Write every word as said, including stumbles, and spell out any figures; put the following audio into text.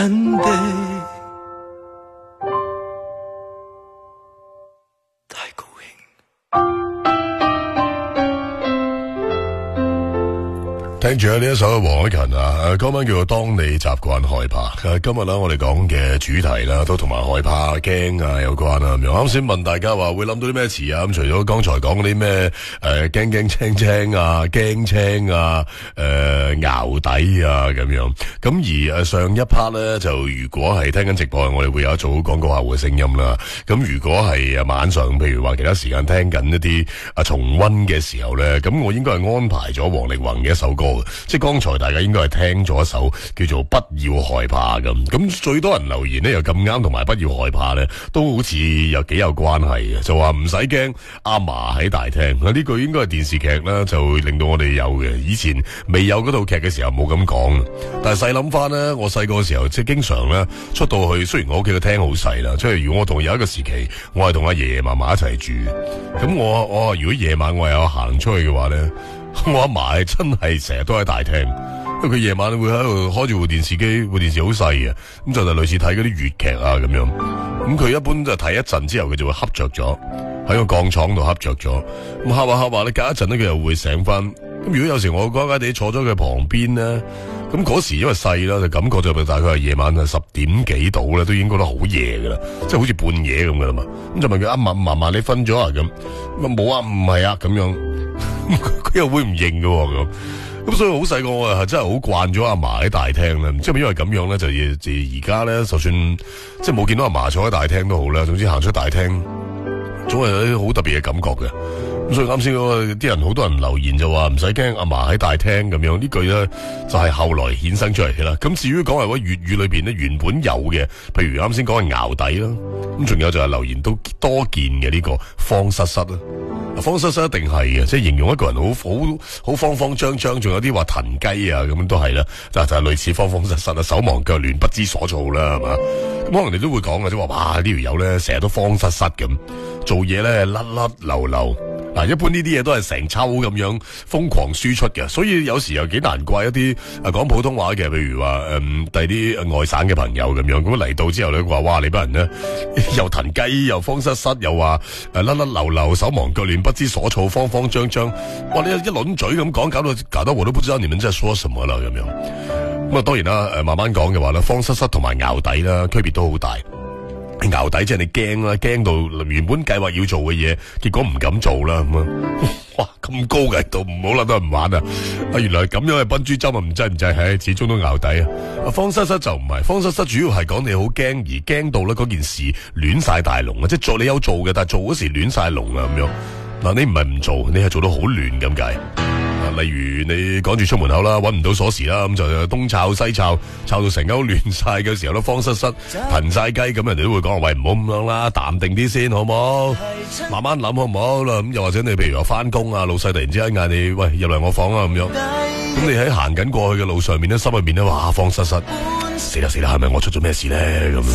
親的太高興。 聽住呢一首黃凱芹啊，歌名叫做《當你習慣害怕》。今日咧我哋講嘅主題啦，都同埋害怕、驚啊有關啊咁樣。啱先問大家話會諗到啲咩詞啊？咁除咗剛才講嗰啲咩誒驚驚青青啊、驚青啊、誒淆底啊咁樣。咁而誒上一 part 咧就如果係聽緊直播，我哋會有一組廣告客戶嘅聲音啦。咁如果係晚上，譬如話其他時間聽緊一啲啊重溫嘅時候咧，咁我應該係安排咗王力宏嘅一首歌。即係剛才大家應該係聽咗一首叫做不要害怕咁，咁最多人留言呢又咁啱，同埋不要害怕呢都好似有幾有關係嘅，就話唔使驚阿嫲喺大廳，呢句應該係電視劇啦，就會令到我哋有嘅。以前未有嗰套劇嘅時候冇咁講，但係細諗翻呢，我細個嘅時候即係經常呢出到去，雖然我屋企嘅廳好細啦，即係如果我同有一個時期我係同阿爺爺嫲嫲一齊住，咁我我如果夜晚我有行出去嘅話呢，我阿嫲係真係成日都喺大廳，因為佢夜晚會喺度開住部電視機，部電視好細嘅，咁就就類似睇嗰啲粵劇啊咁樣。咁佢一般就睇一陣之後，佢就會瞌着咗，喺個鋼廠度瞌着咗。咁瞌下瞌下，你隔一陣咧，佢又會醒翻。咁如果有時我乖乖地坐咗佢旁邊咧，咁嗰時因為細啦，就感覺就大概係夜晚係十點幾到咧，都已經覺得好夜噶啦，即係好似半夜咁噶啦嘛。咁就問佢阿嫲嫲嫲你瞓咗啊咁，咁冇啊唔係啊咁樣。佢又會唔認嘅咁，咁所以好細個我係真係好慣咗阿嫲喺大廳啦，唔知係咪因為咁樣咧，就而而家咧，就算即係冇見到阿嫲坐喺大廳都好啦，總之行出大廳，總係有啲好特別嘅感覺嘅。咁所以啱先嗰個啲人好多人留言就話唔使驚阿嫲喺大廳咁樣，呢句咧就係後來衍生出嚟嘅啦。咁至於講係話粵語裏邊咧原本有嘅，譬如啱先講係淆底啦，咁仲有就係留言都多見嘅呢個慌失失啦。慌失失一定係嘅，即係形容一個人好好好慌慌張張，仲有啲話騰雞啊，咁都係啦，就就係類似慌慌失失啊，手忙腳亂，不知所措啦，係嘛？咁可能你都會講嘅，即係話哇呢條友咧成日都慌失失咁，做嘢咧甩甩流流。嗱，一般呢啲嘢都係成抽咁樣瘋狂輸出嘅，所以有時又幾難怪一啲啊講普通話嘅，譬如話誒第啲外省嘅朋友咁樣，咁嚟到之後咧話哇你班人咧又騰雞又慌失失，又話誒甩甩流流，手忙腳亂，不知所措，慌慌張張，哇你一輪嘴咁講，搞到搞到我都不知道你們真係說什麼啦咁樣。咁啊當然啦，誒慢慢講嘅話咧，慌失失同埋淆底啦，區別都好大。淆底即係你驚啦，驚到原本計劃要做嘅嘢，結果唔敢做啦咁啊！哇，咁高嘅度唔好啦，都係唔玩啊！啊，原來咁樣嘅笨豬針啊，唔制唔制，係始終都淆底啊！啊，慌失失就唔係，慌失失主要係講你好驚，而驚到咧嗰件事亂晒大龍啊！即係做你有做嘅，但係做嗰時亂晒龍啊咁樣。嗱，你唔係唔做，你係做到好亂咁解。例如你趕住出門口啦，搵唔到鎖匙啦，咁就東抄西抄，抄到成間屋亂晒嘅時候咧，慌失失，騰晒雞，咁人哋都會講：喂，唔好咁樣啦，淡定啲先，好唔好？慢慢諗好唔好啦？咁又或者你譬如話翻工啊，老細突然之間嗌你喂入嚟我房啊咁樣，咁你喺行緊過去嘅路上面咧，心入面咧哇慌失失，死啦死啦，係咪我出咗咩事咧咁？